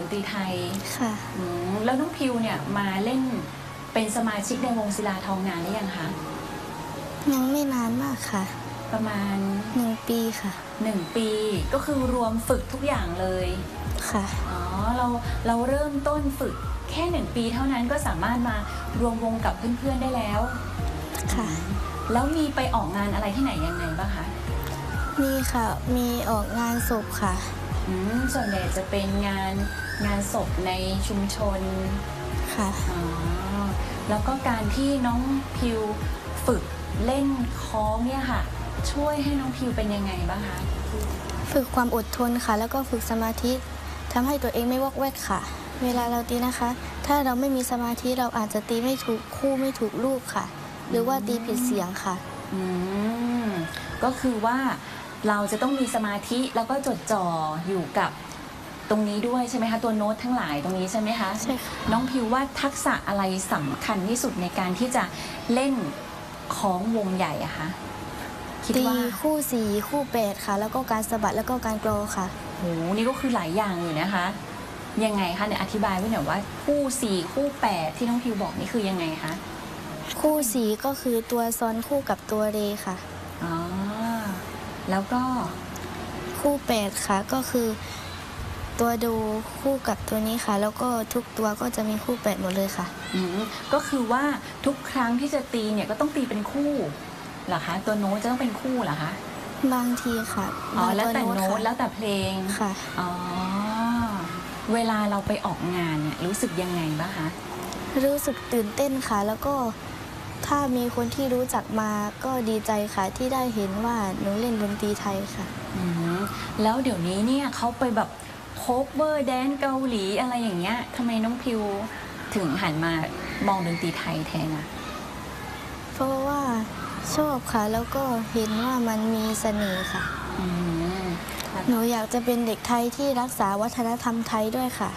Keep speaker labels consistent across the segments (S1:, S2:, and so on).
S1: ตรีไทย
S2: ค่ะ
S1: แล้วน้องพิวเนี่ยมาเล่นเป็นสมาชิกในวงศิลาทองนานหรือยังคะ
S2: ยังไม่นานมากค่ะ
S1: ประมาณ
S2: 1 ปีค่ะ
S1: 1 ปีก็คือรวมฝึกทุกอย่างเลย
S2: ค่ะ
S1: อ๋อเราเริ่มต้นฝึกแค่1 ปีเท่านั้นก็สามารถมารวมวงกับเพื่อนๆได้แล้ว
S2: ค่ะ
S1: แล้วมีไปออกงานอะไรที่ไหนยังไงบ้างคะ
S2: มีค่ะมีออกงานศพค่ะ
S1: ส่วนใหญ่จะเป็นงานศพในชุมชน
S2: ค่ะ
S1: อ๋อแล้วก็การที่น้องพิวฝึกเล่นคล้องเนี่ยค่ะช่วยให้น้องพิวเป็นยังไงบ้างคะ
S2: ฝึกความอดทนค่ะแล้วก็ฝึกสมาธิทำให้ตัวเองไม่วอกแวกค่ะเวลาเราตีนะคะถ้าเราไม่มีสมาธิเราอาจจะตีไม่ถูกคู่ไม่ถูกลูกค่ะหรือว่าตีผิดเสียงค่ะ
S1: ก็คือว่าเราจะต้องมีสมาธิแล้วก็จดจ่ออยู่กับตรงนี้ด้วยใช่ไหมคะตัวโน้ตทั้งหลายตรงนี้ใช่ไหมคะ
S2: ใช่ค่ะ
S1: น้องพิวว่าทักษะอะไรสำคัญที่สุดในการที่จะเล่นคล้องวงใหญ่อะคะคิดว่า
S2: ตีคู่4คู่8ค่ะแล้วก็การสะบัดแล้วก็การกรอค่ะ
S1: โหนี่ก็คือหลายอย่างอยู่นะคะยังไงคะเนี่ยอธิบายไว้หน่อยว่าคู่4คู่8ที่น้องพิวบอกนี่คือยังไงคะ
S2: คู่4ก็คือตัวซอนคู่กับตัวเรค่ะ
S1: อ๋อแล้วก็
S2: คู่8ค่ะก็คือตัวโดคู่กับตัวนี้ค่ะแล้วก็ทุกตัวก็จะมีคู่8หมดเลยค่ะ
S1: ก็คือว่าทุกครั้งที่จะตีเนี่ยก็ต้องตีเป็นคู่เหรอคะตัวโน้ตจะต้องเป็นคู่เหรอคะ
S2: บางทีค่ะ
S1: อ๋อแล้วแต่โน้ตแล้วแต่เพลง
S2: ค่ะ
S1: อ๋อเวลาเราไปออกงานเนี่ยรู้สึกยังไงบ้างคะ
S2: รู้สึกตื่นเต้นค่ะแล้วก็ถ้ามีคนที่รู้จักมาก็ดีใจค่ะที่ได้เห็นว่าหนูเล่นดนตรีไทยค่ะ
S1: แล้วเดี๋ยวนี้เนี่ยเขาไปแบบโคเวอร์แดนเกาหลีอะไรอย่างเงี้ยทำไมน้องพิวถึงหันมามองดนตรีไทยแทนอะ
S2: เพราะว่าชอบค่ะแล้วก็เห็นว่ามันมีเสน่ห์ค่ะหนูอยากจะเป็นเด็กไทยที่รักษาวัฒนธรรมไทยด้วยค่ะ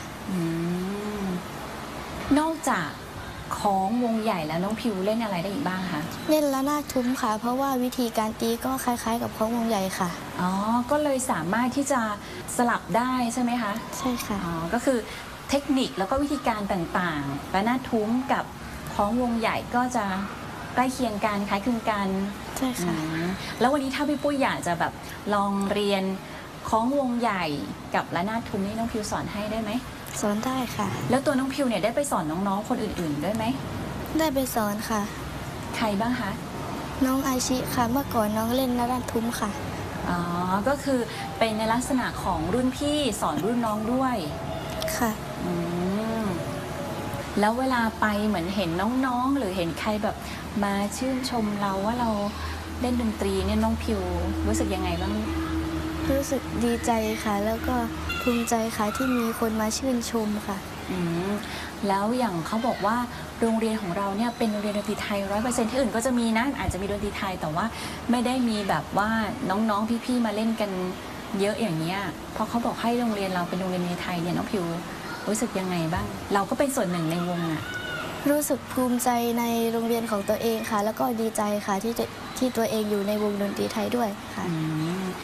S1: นอกจากของวงใหญ่แล้วน้องพิวเล่นอะไรได้อีกบ้างคะ
S2: เล่นระนาดทุ้มค่ะเพราะว่าวิธีการตีก็คล้ายๆกับของวงใหญ่ค่ะ
S1: อ๋อก็เลยสามารถที่จะสลับได้ใช่ไหมคะ
S2: ใช่ค่ะ
S1: อ๋อก็คือเทคนิคแล้วก็วิธีการต่างๆระนาดทุ้มกับของวงใหญ่ก็จะใกล้เคียงกันคล้ายคลึงกัน
S2: ใช่ค่ะ
S1: แล้ววันนี้ถ้าพี่ปุ้ยอยากจะแบบลองเรียนของวงใหญ่กับระนาดทุ้มนี่น้องพิวสอนให้ได้ไหม
S2: สอนได้ค่ะ
S1: แล้วตัวน้องพิวเนี่ยได้ไปสอนน้องๆคนอื่นๆด้วยไหม
S2: ได้ไปสอนค่ะ
S1: ใครบ้างคะ
S2: น้องอาชิค่ะเมื่อก่อนน้องเล่นระนาดทุ้มค่ะ
S1: อ๋อก็คือเป็นในลักษณะของรุ่นพี่สอนรุ่นน้องด้วย
S2: ค่ะ
S1: แล้วเวลาไปเหมือนเห็นน้องๆหรือเห็นใครแบบมาชื่นชมเราว่าเราเล่นดนตรีเนี่ยน้องพิวรู้สึกยังไงบ้าง
S2: รู้สึกดีใจค่ะแล้วก็ภูมิใจค่ะที่มีคนมาชื่นชมค่ะ
S1: แล้วอย่างเขาบอกว่าโรงเรียนของเราเนี่ยเป็นโรงเรียนดนตรีไทย100%ที่อื่นก็จะมีนะอาจจะมีดนตรีไทยแต่ว่าไม่ได้มีแบบว่าน้องๆพี่ๆมาเล่นกันเยอะอย่างเงี้ยเพราะเขาบอกให้โรงเรียนเราเป็นโรงเรียนดนตรีไทยเนี่ยน้องพิวรู้สึกยังไงบ้างเราก็เป็นส่วนหนึ่งในวงอะ
S2: รู้สึกภูมิใจในโรงเรียนของตัวเองค่ะแล้วก็ดีใจค่ะที่ตัวเองอยู่ในวงดนตรีไทยด้วยค่ะ